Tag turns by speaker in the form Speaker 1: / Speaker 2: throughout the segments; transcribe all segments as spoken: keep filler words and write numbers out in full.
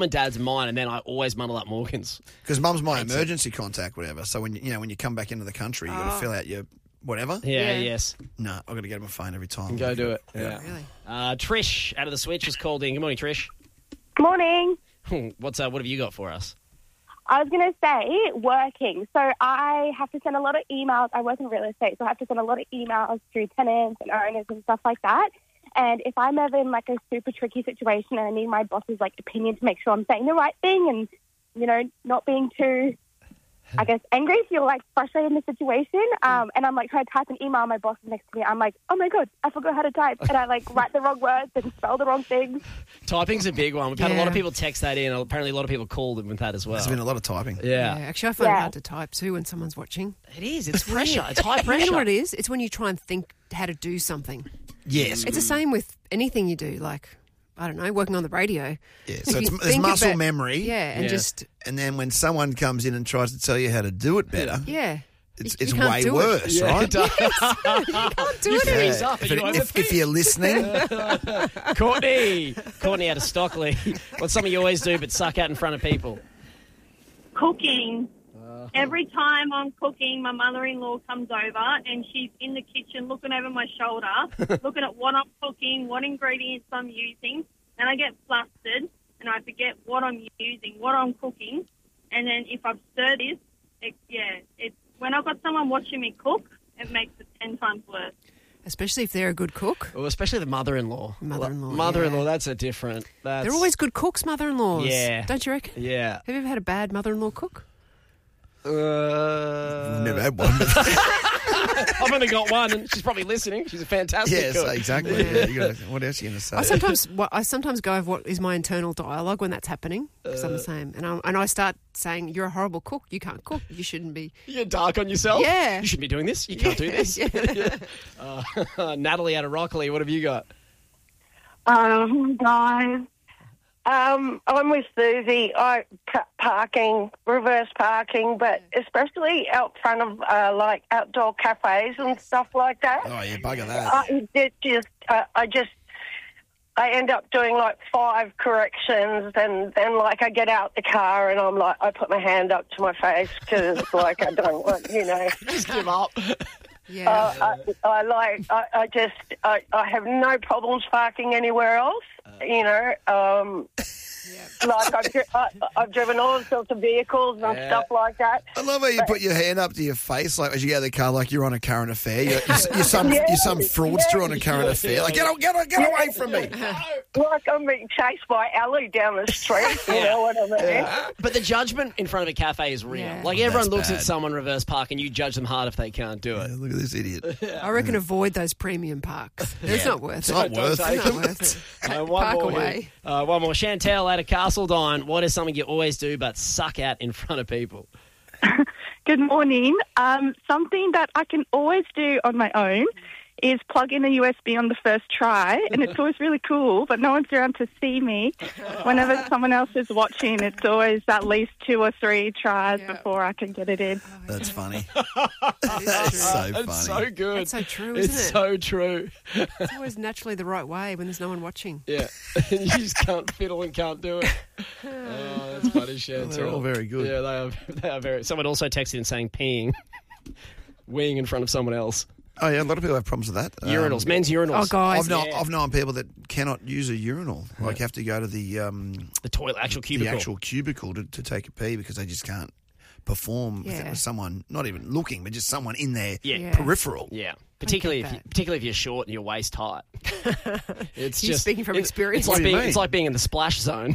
Speaker 1: and dad's mine, and then I always muddle up Morgan's.
Speaker 2: Because mum's my emergency contact, whatever. So when you, you know when you come back into the country, you got to
Speaker 3: Oh.
Speaker 2: fill out your whatever.
Speaker 1: Yeah,
Speaker 3: Yeah.
Speaker 1: yes.
Speaker 2: No, I've got to get on my phone every time.
Speaker 1: Go do it.
Speaker 2: Yeah.
Speaker 3: Really?
Speaker 1: Uh, Trish, out of the switch, has called in. Good morning, Trish.
Speaker 4: Morning.
Speaker 1: What's uh, what have you got for us?
Speaker 4: I was going to say working. So I have to send a lot of emails. I work in real estate, so I have to send a lot of emails through tenants and owners and stuff like that. And if I'm ever in like a super tricky situation and I need my boss's like opinion to make sure I'm saying the right thing and, you know, not being too, I guess, angry, feel like frustrated in the situation. Um, and I'm like trying to type an email, my boss is next to me. I'm like, oh my God, I forgot how to type. And I like write the wrong words and spell the wrong things.
Speaker 1: Typing's a big one. We've had a lot of
Speaker 3: Yeah.
Speaker 1: people text that in. Apparently a lot of people called in with that as well.
Speaker 2: There's been a lot of typing.
Speaker 1: Yeah.
Speaker 3: Yeah, actually, I find it
Speaker 4: Yeah.
Speaker 3: hard to type too when someone's watching.
Speaker 1: It is. It's pressure. It's high pressure.
Speaker 3: You know what it is? It's when you try and think how to do something.
Speaker 2: Yes.
Speaker 3: It's the same with anything you do, like, I don't know, working on the radio.
Speaker 2: Yeah,
Speaker 3: If
Speaker 2: so
Speaker 3: you
Speaker 2: it's, there's
Speaker 3: think
Speaker 2: muscle
Speaker 3: about-
Speaker 2: memory.
Speaker 3: Yeah, and
Speaker 1: Yeah.
Speaker 3: just,
Speaker 2: And then when someone comes in and tries to tell you how to do it better,
Speaker 3: yeah.
Speaker 2: it's,
Speaker 3: You-
Speaker 2: it's
Speaker 3: you can't
Speaker 2: way
Speaker 3: do it.
Speaker 2: worse,
Speaker 1: Yeah,
Speaker 2: right?
Speaker 1: it does.
Speaker 3: Can't do it.
Speaker 1: freeze up and
Speaker 2: If,
Speaker 1: you
Speaker 2: it- if, if you're listening,
Speaker 1: Courtney. Courtney out of Stockley. What's something you always do but suck out in front of people?
Speaker 5: Cooking. Every time I'm cooking, my mother-in-law comes over and she's in the kitchen looking over my shoulder, looking at what I'm cooking, what ingredients I'm using, and I get flustered and I forget what I'm using, what I'm cooking, and then if I've stirred this, it, yeah, it's when I've got someone watching me cook, it makes it ten times worse.
Speaker 3: Especially if they're a good cook.
Speaker 1: Well, especially the mother-in-law.
Speaker 3: Mother-in-law,
Speaker 1: Mother-in-law,
Speaker 3: yeah.
Speaker 1: that's a different... That's,
Speaker 3: They're always good cooks, mother-in-laws.
Speaker 1: Yeah.
Speaker 3: Don't you reckon?
Speaker 1: Yeah.
Speaker 3: Have you ever had a bad mother-in-law cook?
Speaker 1: Uh,
Speaker 2: I've never had one.
Speaker 1: I've only got one, and she's probably listening. She's a fantastic
Speaker 2: Yes,
Speaker 1: cook.
Speaker 2: exactly. Yeah, you gotta, what else are you going to say?
Speaker 3: I sometimes well, I sometimes go over what is my internal dialogue when that's happening because I'm the same, and I and I start saying, "You're a horrible cook. You can't cook. You shouldn't be."
Speaker 1: You're dark on yourself.
Speaker 3: Yeah.
Speaker 1: You shouldn't be doing this. You can't do this.
Speaker 3: Yeah.
Speaker 1: Uh, Natalie out of Rockley, what have you got?
Speaker 6: Um, guys, um, I'm with Susie. I pa- parking, reverse parking, but especially out front of uh, like outdoor cafes and stuff like that.
Speaker 2: Oh, yeah, bugger that.
Speaker 6: I it just, uh, I just, I end up doing like five corrections, and then like I get out the car and I'm like, I put my hand up to my face because like I don't want, you know.
Speaker 1: Just give up.
Speaker 3: Yeah.
Speaker 6: Uh, I, I like. I, I just. I, I have no problems parking anywhere else. You know. Um, Like I've, dri- I, I've driven all sorts of vehicles and
Speaker 1: Yeah.
Speaker 6: stuff like that.
Speaker 2: I love how you put your hand up to your face, like as you get out of the car, like you're on a current affair. You're, you're, you're some you're some fraudster on a current affair. Like get get get away from me.
Speaker 6: Like I'm being chased by Ellie down the street. You know what I mean?
Speaker 1: But the judgment in front of a cafe is real.
Speaker 3: Yeah.
Speaker 1: Like
Speaker 2: Oh,
Speaker 1: everyone
Speaker 2: that's
Speaker 1: looks
Speaker 2: bad.
Speaker 1: at someone reverse park and you judge them hard if they can't do it.
Speaker 2: Yeah, look at this idiot.
Speaker 3: I reckon avoid those premium parks. It's not worth
Speaker 2: It's
Speaker 3: it.
Speaker 2: not worth
Speaker 1: take
Speaker 3: It's
Speaker 2: it.
Speaker 3: not worth it.
Speaker 1: Uh, one
Speaker 3: Park
Speaker 1: more
Speaker 3: away.
Speaker 1: here. Uh, one more. Chantel out of Castledine. What is something you always do but suck at in front of people?
Speaker 7: Good morning. Um, something that I can always do on my own is plug in a U S B on the first try, and it's always really cool, but no one's around to see me. Whenever someone else is watching, it's always at least two or three tries
Speaker 3: Yeah.
Speaker 7: before I can get it in.
Speaker 2: That's funny.
Speaker 3: That is
Speaker 2: That's
Speaker 3: true.
Speaker 2: so funny.
Speaker 1: It's so good.
Speaker 3: That's so true,
Speaker 1: It's
Speaker 3: isn't it?
Speaker 1: so true.
Speaker 3: It's always naturally the right way when there's no one watching.
Speaker 1: Yeah. You just can't fiddle and can't do it. Oh, that's funny, Chantel.
Speaker 2: They're all very good.
Speaker 1: Yeah, they are, they are very... Someone also texted in saying peeing. Weeing in front of someone else.
Speaker 2: Oh yeah, a lot of people have problems with that. Um,
Speaker 1: Urinals. Men's urinals.
Speaker 3: Oh, guys.
Speaker 2: I've known
Speaker 1: Yeah.
Speaker 2: I've known people that cannot use a urinal. Like have to go to the um,
Speaker 1: The toilet, actual
Speaker 2: the
Speaker 1: cubicle.
Speaker 2: actual cubicle to, to take a pee because they just can't perform if
Speaker 3: Yeah.
Speaker 2: it was someone not even looking, but just someone in their
Speaker 1: Yeah.
Speaker 3: Yeah.
Speaker 2: peripheral.
Speaker 1: Yeah, particularly
Speaker 3: get
Speaker 1: if you,
Speaker 3: that.
Speaker 1: particularly if you're short and you're waist tight. It's
Speaker 3: You're
Speaker 1: just
Speaker 3: speaking from
Speaker 1: it-
Speaker 3: experience.
Speaker 1: It's like
Speaker 2: What do you
Speaker 1: being
Speaker 2: mean?
Speaker 1: it's like being in the splash zone.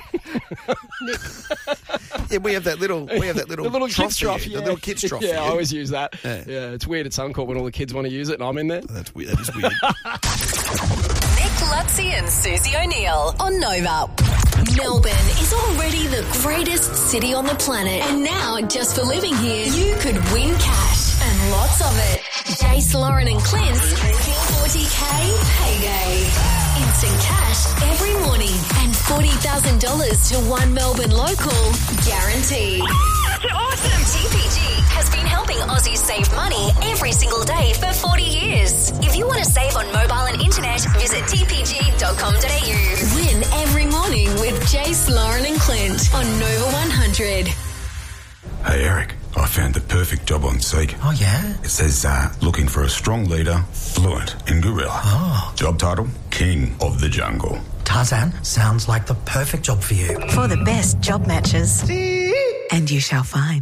Speaker 2: Yeah, we have that little we have that little,
Speaker 1: the little
Speaker 2: trough
Speaker 1: kids
Speaker 2: for you,
Speaker 1: trough.
Speaker 2: the
Speaker 1: Yeah.
Speaker 2: little kids trough.
Speaker 1: Yeah,
Speaker 2: for
Speaker 1: I
Speaker 2: you.
Speaker 1: always use that.
Speaker 2: Yeah.
Speaker 1: Yeah. It's weird at Suncorp when all the kids want to use it and I'm in there.
Speaker 2: That's weird. That is weird.
Speaker 8: Nick Lutzi and Susie O'Neill on Nova. Melbourne is already the greatest city on the planet. And now, just for living here, you could win cash and lots of it. Jace, Lauren and Clint's forty K payday. Instant cash every morning and forty thousand dollars to one Melbourne local guaranteed. That's awesome. T P G has been helping helping Aussies save money every single day for forty years. If you want to save on mobile and internet, visit t p g dot com dot a u. Win every morning with Jace, Lauren and Clint on Nova one hundred.
Speaker 9: Hey, Eric. I found the perfect job on Seek.
Speaker 10: Oh, yeah?
Speaker 9: It says, uh, looking for a strong leader, fluent in gorilla.
Speaker 10: Oh.
Speaker 9: Job title, King of the Jungle.
Speaker 10: Tarzan, sounds like the perfect job for you.
Speaker 11: For the best job matches. And you shall find.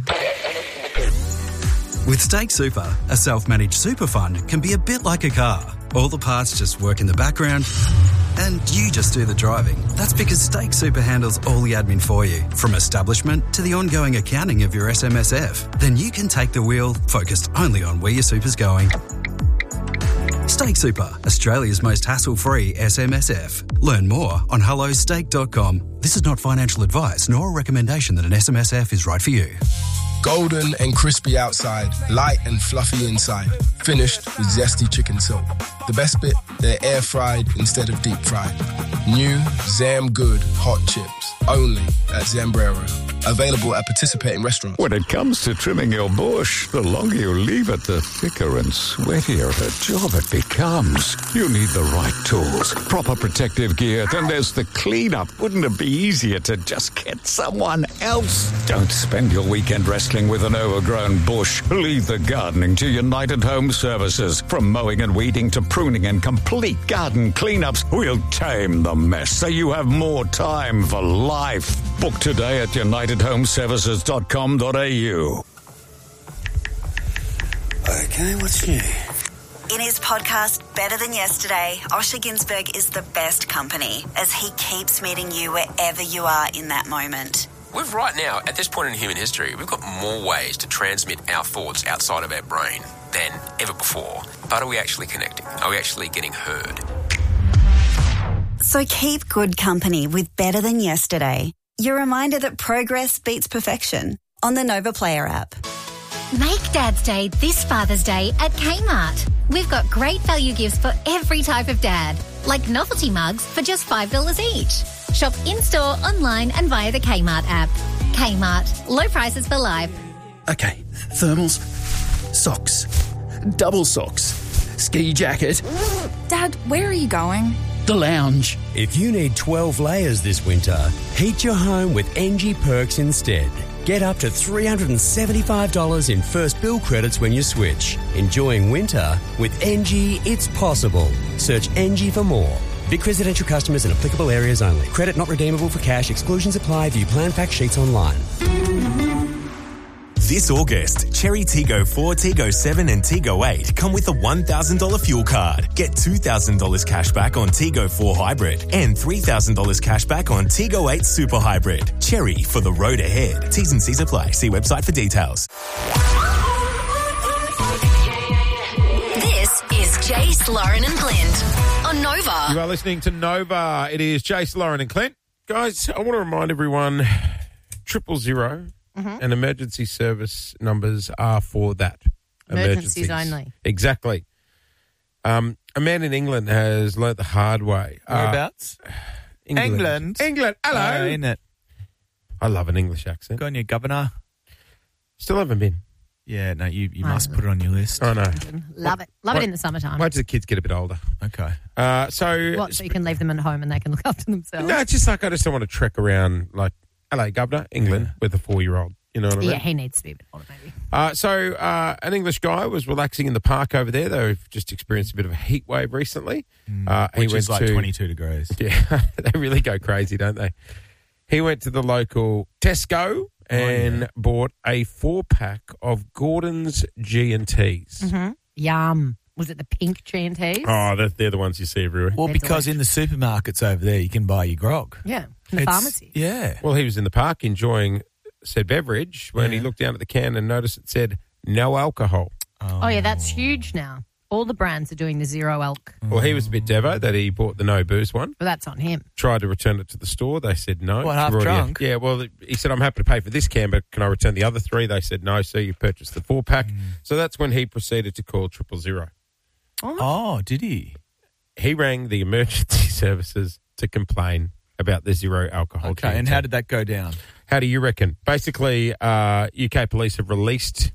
Speaker 12: With Stake Super, a self-managed super fund can be a bit like a car. All the parts just work in the background and you just do the driving. That's because Stake Super handles all the admin for you, from establishment to the ongoing accounting of your S M S F. Then you can take the wheel, focused only on where your super's going. Stake Super, Australia's most hassle-free S M S F. Learn more on hello stake dot com. This is not financial advice nor a recommendation that an S M S F is right for you.
Speaker 13: Golden and crispy outside, light and fluffy inside. Finished with zesty chicken silk. The best bit, they're air fried instead of deep fried. New Zam Good hot chips, only at Zambrero. Available at participating restaurants.
Speaker 14: When it comes to trimming your bush, the longer you leave it, the thicker and sweatier the job it becomes. You need the right tools, proper protective gear, then there's the cleanup. Wouldn't it be easier to just get someone else? Don't spend your weekend wrestling with an overgrown bush. Leave the gardening to United Home Services. From mowing and weeding to pruning and complete garden cleanups, we'll tame the mess so you have more time for life. Book today at united home services dot com dot a u.
Speaker 15: Okay, what's new?
Speaker 11: In his podcast, Better Than Yesterday, Osher Ginsberg is the best company as he keeps meeting you wherever you are in that moment.
Speaker 16: We've right now, at this point in human history, we've got more ways to transmit our thoughts outside of our brain than ever before. But are we actually connecting? Are we actually getting heard?
Speaker 11: So keep good company with Better Than Yesterday. Your reminder that progress beats perfection on the Nova Player app.
Speaker 17: Make Dad's Day this Father's Day at Kmart. We've got great value gifts for every type of dad, like novelty mugs for just five dollars each. Shop in-store, online and via the Kmart app. Kmart. Low prices for life.
Speaker 18: Okay, thermals, socks, double socks, ski jacket.
Speaker 19: Dad, where are you going?
Speaker 18: The lounge.
Speaker 20: If you need twelve layers this winter, heat your home with N G Perks instead. Get up to three hundred seventy-five dollars in first bill credits when you switch. Enjoying winter with N G, it's possible. Search N G for more. Vic residential customers in applicable areas only. Credit not redeemable for cash. Exclusions apply. View plan fact sheets online.
Speaker 21: This August, Cherry Tiggo four, Tiggo seven and Tiggo eight come with a one thousand dollars fuel card. Get two thousand dollars cash back on Tiggo four Hybrid and three thousand dollars cash back on Tiggo eight Super Hybrid. Cherry for the road ahead. T's and C's apply. See website for details.
Speaker 8: This is Jace, Lauren and Clint on Nova.
Speaker 22: You are listening to Nova. It is Jace, Lauren and Clint. Guys, I want to remind everyone, triple zero mm-hmm. and emergency service numbers are for that.
Speaker 3: Emergencies, Emergencies. only.
Speaker 22: Exactly. Um, a man in England has learnt the hard way.
Speaker 23: Whereabouts?
Speaker 22: Uh, England.
Speaker 23: England.
Speaker 22: England. Hello.
Speaker 23: Oh, ain't it?
Speaker 22: I love an English accent.
Speaker 23: Go on, your governor.
Speaker 22: Still haven't been.
Speaker 23: Yeah, no, you, you must put it on your list.
Speaker 22: I know.
Speaker 3: Love it. Love
Speaker 22: wait,
Speaker 3: it in the summertime.
Speaker 22: Wait till the kids get a bit older.
Speaker 23: Okay.
Speaker 22: Uh, so,
Speaker 3: what, so you can leave them at home and they can look after themselves?
Speaker 22: No, it's just like I just don't want to trek around like, hello, Governor, England, yeah. with a four-year-old. You know what I mean?
Speaker 3: Yeah, he needs to be a bit older, maybe.
Speaker 22: Uh, so uh, an English guy was relaxing in the park over there. They've just experienced a bit of a heat wave recently.
Speaker 23: Mm,
Speaker 22: uh,
Speaker 23: which
Speaker 22: he
Speaker 23: is
Speaker 22: went
Speaker 23: like
Speaker 22: to,
Speaker 23: twenty-two degrees.
Speaker 22: Yeah, they really go crazy, don't they? He went to the local Tesco and oh, yeah. bought a four-pack of Gordon's G and T's.
Speaker 3: Mm-hmm. Yum. Was it the pink G and T's?
Speaker 22: Oh, they're, they're the ones you see everywhere.
Speaker 23: Well, because in the supermarkets over there, you can buy your grog.
Speaker 3: Yeah, in the
Speaker 23: It's-
Speaker 3: pharmacy.
Speaker 23: Yeah.
Speaker 22: Well, he was in the park enjoying said beverage when
Speaker 23: Yeah.
Speaker 22: he looked down at the can and noticed it said no alcohol.
Speaker 3: Oh, yeah, that's huge now. All the brands are doing the zero alc.
Speaker 22: Well, he was a bit devo that he bought the no booze one.
Speaker 3: Well, that's on him.
Speaker 22: Tried to return it to the store. They said no.
Speaker 23: What, half
Speaker 22: You've already-
Speaker 23: drunk?
Speaker 22: Yeah, well, he said, I'm happy to pay for this can, but can I return the other three? They said no, so you purchased the four-pack.
Speaker 23: Mm.
Speaker 22: So that's when he proceeded to call triple zero.
Speaker 3: Oh,
Speaker 23: Oh, did he?
Speaker 22: He rang the emergency services to complain about the zero alcohol.
Speaker 23: Okay,
Speaker 22: G and
Speaker 23: and
Speaker 22: T.
Speaker 23: how did that go down?
Speaker 22: How do you reckon? Basically, uh, U K police have released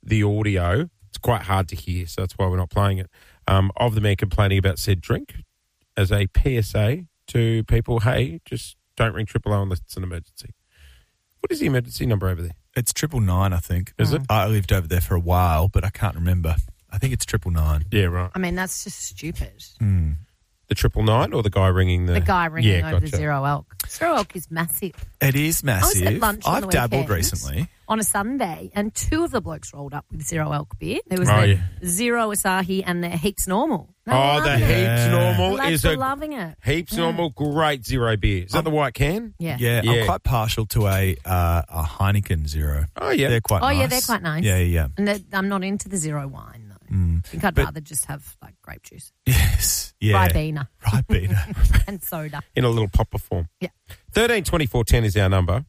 Speaker 22: the audio. It's quite hard to hear, so that's why we're not playing it. Um, of the man complaining about said drink as a P S A to people, hey, just don't ring triple O unless it's an emergency. What is the emergency number over there?
Speaker 23: It's triple nine, I think.
Speaker 22: Is it?
Speaker 23: I lived over there for a while, but I can't remember. I think it's triple nine.
Speaker 22: Yeah, right.
Speaker 3: I mean, that's just stupid.
Speaker 23: Mm.
Speaker 22: The triple nine or the guy ringing the...
Speaker 3: The guy ringing
Speaker 22: yeah,
Speaker 3: over
Speaker 22: gotcha.
Speaker 3: the Zero Elk. Zero Elk is massive.
Speaker 23: It is massive.
Speaker 3: I was at lunch on
Speaker 23: I've
Speaker 3: the
Speaker 23: dabbled
Speaker 3: weekend
Speaker 23: recently.
Speaker 3: on a Sunday, and two of the blokes rolled up with Zero Elk beer. There was
Speaker 22: Oh,
Speaker 3: the
Speaker 22: yeah.
Speaker 3: Zero Asahi and the Heaps Normal. They were
Speaker 22: Oh, the
Speaker 3: loving it.
Speaker 22: Heaps Normal
Speaker 3: The lads
Speaker 22: is
Speaker 3: were
Speaker 22: a...
Speaker 3: loving it.
Speaker 22: Heaps
Speaker 3: Yeah.
Speaker 22: Normal, great zero beer. Is that the white can?
Speaker 3: Yeah.
Speaker 23: Yeah,
Speaker 22: Yeah.
Speaker 23: I'm quite partial to a uh, a Heineken Zero.
Speaker 22: Oh, yeah.
Speaker 23: They're quite
Speaker 3: Oh,
Speaker 23: nice.
Speaker 3: yeah, they're quite nice.
Speaker 23: Yeah, yeah.
Speaker 3: And they're- I'm not into the Zero wine, though.
Speaker 23: Mm.
Speaker 3: I think I'd
Speaker 23: But-
Speaker 3: rather just have, like, grape juice.
Speaker 23: Yes. Yeah.
Speaker 3: Ribena.
Speaker 23: Ribena.
Speaker 3: And soda.
Speaker 22: In a little popper form.
Speaker 3: Yeah.
Speaker 22: thirteen twenty-four ten is our number.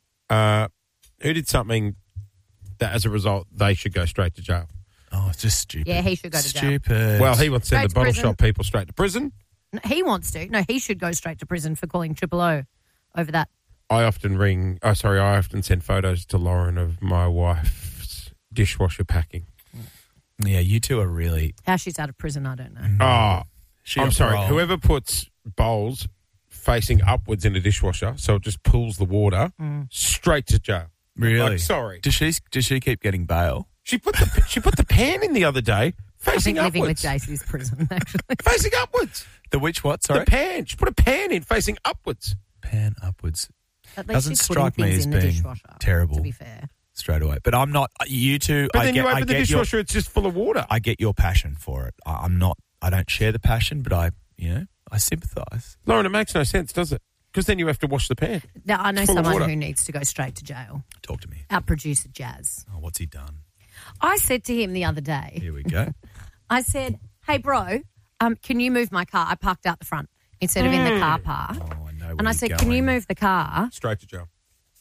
Speaker 22: Uh, who did something that, as a result, they should go straight to jail?
Speaker 23: Oh, it's just stupid.
Speaker 3: Yeah, he should go to jail.
Speaker 23: Stupid.
Speaker 22: Well, he wants to send
Speaker 3: Straight
Speaker 22: the
Speaker 3: to
Speaker 22: bottle
Speaker 3: prison.
Speaker 22: shop people straight to prison.
Speaker 3: No, he wants to. No, he should go straight to prison for calling Triple O over that.
Speaker 22: I often ring, oh, sorry, I often send photos to Lauren of my wife's dishwasher packing.
Speaker 23: Yeah, you two are really...
Speaker 3: How she's out of prison, I don't know.
Speaker 22: Oh,
Speaker 23: She
Speaker 22: I'm
Speaker 23: on
Speaker 22: sorry.
Speaker 23: parole.
Speaker 22: Whoever puts bowls facing upwards in a dishwasher, so it just pulls the water,
Speaker 3: Mm.
Speaker 22: straight to jail.
Speaker 23: Really?
Speaker 22: Like, sorry.
Speaker 23: Does she, does she keep getting bail?
Speaker 22: She put the she put the pan in the other day,
Speaker 3: I
Speaker 22: facing
Speaker 3: think living with
Speaker 22: upwards.
Speaker 3: Jaycee's prison, actually.
Speaker 22: Facing upwards.
Speaker 23: The which what, sorry?
Speaker 22: The pan. She put a pan in facing upwards.
Speaker 23: Pan upwards.
Speaker 3: At least
Speaker 23: Doesn't
Speaker 3: she's putting
Speaker 23: strike me
Speaker 3: things
Speaker 23: as
Speaker 3: in the
Speaker 23: being
Speaker 3: dishwasher,
Speaker 23: terrible.
Speaker 3: to be fair.
Speaker 23: Straight away. But I'm not... You two...
Speaker 22: But
Speaker 23: I
Speaker 22: then
Speaker 23: get,
Speaker 22: you
Speaker 23: I
Speaker 22: open the
Speaker 23: get your-
Speaker 22: dishwasher, it's just full of water.
Speaker 23: I get your passion for it. I, I'm not... I don't share the passion, but I, you know, I sympathise.
Speaker 22: Lauren, it makes no sense, does it? Because then you have to wash the pan.
Speaker 3: Now, I know
Speaker 22: It's full of
Speaker 3: someone
Speaker 22: water.
Speaker 3: who needs to go straight to jail.
Speaker 23: Talk to me.
Speaker 3: Our producer, Jazz.
Speaker 23: Oh, what's he done?
Speaker 3: I said to him the other day,
Speaker 23: Here we go.
Speaker 3: I said, hey, bro, um, can you move my car? I parked out the front instead of in the car park.
Speaker 23: Oh, I know where
Speaker 3: And I
Speaker 23: you're
Speaker 3: said,
Speaker 23: going.
Speaker 3: can you move the car?
Speaker 22: Straight to jail.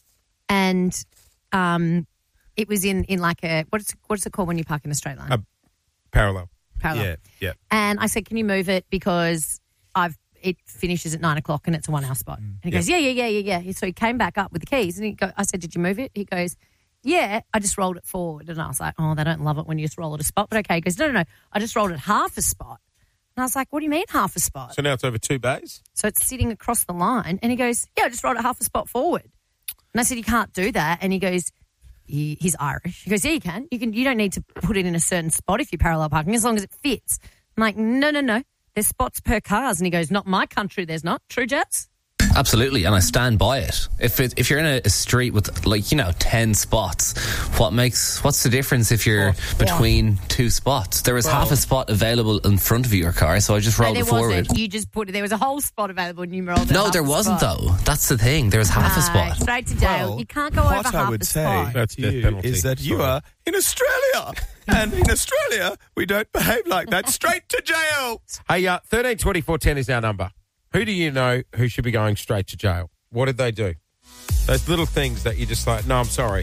Speaker 3: And um, it was in, in like a, what's, what's it called when you park in a straight line?
Speaker 22: A parallel.
Speaker 3: Parallel.
Speaker 23: Yeah, yeah.
Speaker 3: And I said, can you move it because I've it finishes at nine o'clock and it's a one hour spot. And he
Speaker 23: yeah.
Speaker 3: goes, yeah, yeah, yeah, yeah, yeah. So he came back up with the keys and he go, I said, did you move it? He goes, yeah, I just rolled it forward. And I was like, oh, they don't love it when you just roll it a spot. But okay. He goes, no, no, no, I just rolled it half a spot. And I was like, what do you mean half a spot?
Speaker 22: So now it's over two bays?
Speaker 3: So it's sitting across the line. And he goes, yeah, I just rolled it half a spot forward. And I said, you can't do that. And he goes, he, he's Irish. He goes, yeah, you can. You can. You don't need to put it in a certain spot if you're parallel parking, as long as it fits. I'm like, no, no, no. There's spots per cars. And he goes, not my country, there's not. True, Jets?
Speaker 4: Absolutely, and I stand by it. If it, if you're in a, a street with, like, you know, ten spots, what makes what's the difference if you're between two spots? There was
Speaker 3: Well-
Speaker 4: half a spot available in front of your car, so I just
Speaker 3: No,
Speaker 4: rolled
Speaker 3: there
Speaker 4: it forward.
Speaker 3: wasn't. You just put it. There was a whole spot available and you rolled it
Speaker 4: No,
Speaker 3: half
Speaker 4: there
Speaker 3: a
Speaker 4: wasn't
Speaker 3: spot.
Speaker 4: though. That's the thing. There was half a
Speaker 3: No,
Speaker 4: spot.
Speaker 3: straight to jail.
Speaker 23: Well,
Speaker 3: you can't go
Speaker 23: what
Speaker 3: over
Speaker 23: I
Speaker 3: half
Speaker 23: would
Speaker 3: a
Speaker 23: say
Speaker 3: spot.
Speaker 22: That's
Speaker 23: to
Speaker 22: death
Speaker 23: you
Speaker 22: penalty.
Speaker 23: is that you
Speaker 22: Sorry.
Speaker 23: are in Australia. And in Australia, we don't behave like that. Straight to jail.
Speaker 22: Hey, uh, thirteen twenty-four ten is our number. Who do you know who should be going straight to jail? What did they do? Those little things that you're just like, no, I'm sorry.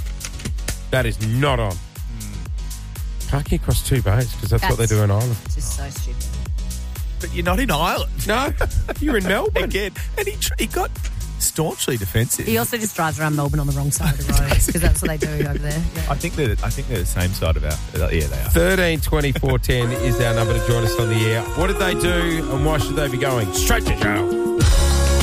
Speaker 22: That is not on. Parking across two bays because that's, what they
Speaker 3: That's-
Speaker 22: do in Ireland.
Speaker 3: It's just so stupid.
Speaker 23: But you're not in Ireland.
Speaker 22: No, you're in Melbourne.
Speaker 23: Again. And he, tr- he got staunchly defensive.
Speaker 3: He also just drives around Melbourne on the wrong side of the road because that's what they do over there. Yeah.
Speaker 23: I think they're, I think they're the same side of our... Yeah, they are.
Speaker 22: thirteen twenty-four ten is our number to join us on the air. What did they do and why should they be going straight to jail?